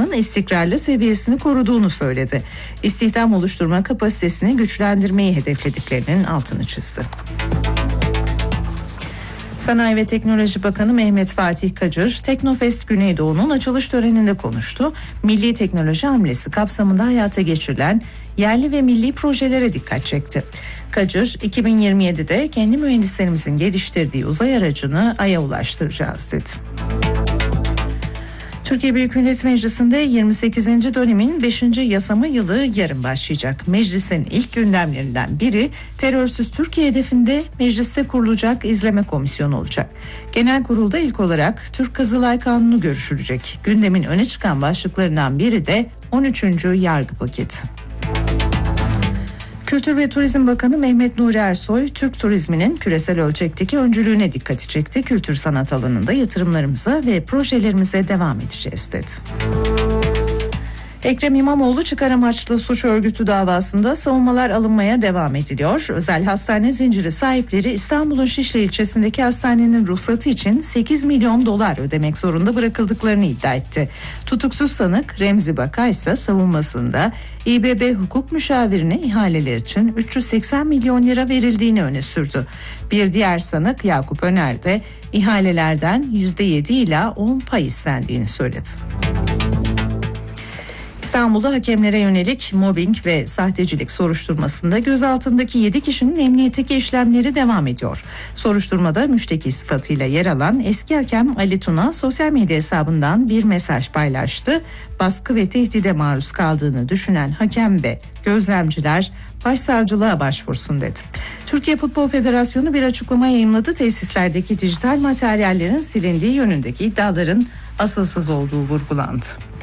istihdamının istikrarlı seviyesini koruduğunu söyledi. İstihdam oluşturma kapasitesini güçlendirmeyi hedeflediklerinin altını çizdi. Sanayi ve Teknoloji Bakanı Mehmet Fatih Kacır, Teknofest Güneydoğu'nun açılış töreninde konuştu. Milli teknoloji hamlesi kapsamında hayata geçirilen yerli ve milli projelere dikkat çekti. Kacır, 2027'de kendi mühendislerimizin geliştirdiği uzay aracını Ay'a ulaştıracağız dedi. Türkiye Büyük Millet Meclisi'nde 28. dönemin 5. yasama yılı yarın başlayacak. Meclisin ilk gündemlerinden biri terörsüz Türkiye hedefinde mecliste kurulacak izleme komisyonu olacak. Genel kurulda ilk olarak Türk Kızılay Kanunu görüşülecek. Gündemin öne çıkan başlıklarından biri de 13. yargı paketi. Kültür ve Turizm Bakanı Mehmet Nuri Ersoy, Türk turizminin küresel ölçekteki öncülüğüne dikkati çekti. Kültür sanat alanında yatırımlarımıza ve projelerimize devam edeceğiz dedi. Ekrem İmamoğlu çıkar amaçlı suç örgütü davasında savunmalar alınmaya devam ediliyor. Özel hastane zinciri sahipleri İstanbul'un Şişli ilçesindeki hastanenin ruhsatı için 8 milyon dolar ödemek zorunda bırakıldıklarını iddia etti. Tutuksuz sanık Remzi Baka ise savunmasında İBB hukuk müşavirine ihaleler için 380 milyon lira verildiğini öne sürdü. Bir diğer sanık Yakup Öner de ihalelerden %7 ila 10 pay istendiğini söyledi. İstanbul'da hakemlere yönelik mobbing ve sahtecilik soruşturmasında gözaltındaki 7 kişinin emniyetteki işlemleri devam ediyor. Soruşturmada müşteki sıfatıyla yer alan eski hakem Ali Tuna sosyal medya hesabından bir mesaj paylaştı. Baskı ve tehdide maruz kaldığını düşünen hakem ve gözlemciler başsavcılığa başvursun dedi. Türkiye Futbol Federasyonu bir açıklama yayımladı. Tesislerdeki dijital materyallerin silindiği yönündeki iddiaların asılsız olduğu vurgulandı.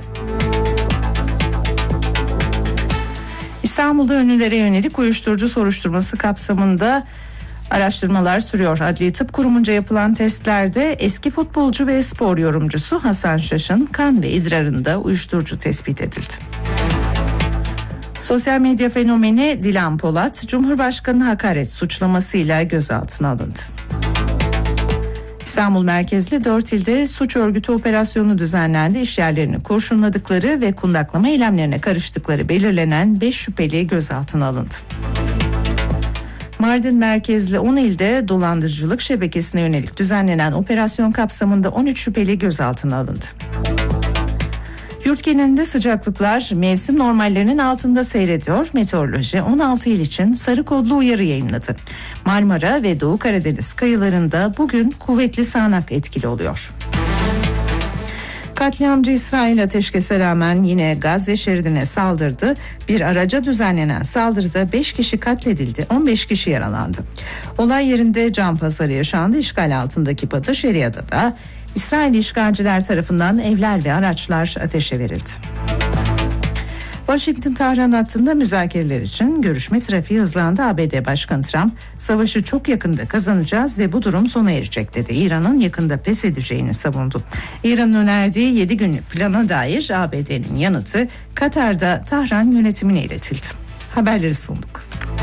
İstanbul'da ünlülere yönelik uyuşturucu soruşturması kapsamında araştırmalar sürüyor. Adli Tıp Kurumu'nca yapılan testlerde eski futbolcu ve spor yorumcusu Hasan Şaş'ın kan ve idrarında uyuşturucu tespit edildi. Sosyal medya fenomeni Dilan Polat, Cumhurbaşkanı hakaret suçlamasıyla gözaltına alındı. İstanbul merkezli 4 ilde suç örgütü operasyonu düzenlendi. İşyerlerini kurşunladıkları ve kundaklama eylemlerine karıştıkları belirlenen 5 şüpheli gözaltına alındı. Mardin merkezli 10 ilde dolandırıcılık şebekesine yönelik düzenlenen operasyon kapsamında 13 şüpheli gözaltına alındı. Yurt genelinde sıcaklıklar mevsim normallerinin altında seyrediyor. Meteoroloji 16 il için sarı kodlu uyarı yayınladı. Marmara ve Doğu Karadeniz kıyılarında bugün kuvvetli sağanak etkili oluyor. Katliamcı İsrail ateşkese rağmen yine Gazze şeridine saldırdı. Bir araca düzenlenen saldırıda 5 kişi katledildi, 15 kişi yaralandı. Olay yerinde can pazarı yaşandı. İşgal altındaki Batı Şeria'da da İsrail işgalciler tarafından evler ve araçlar ateşe verildi. Washington-Tahran hattında müzakereler için görüşme trafiği hızlandı. ABD Başkanı Trump, savaşı çok yakında kazanacağız ve bu durum sona erecek dedi. İran'ın yakında pes edeceğini savundu. İran'ın önerdiği 7 günlük plana dair ABD'nin yanıtı Katar'da Tahran yönetimine iletildi. Haberleri sunduk.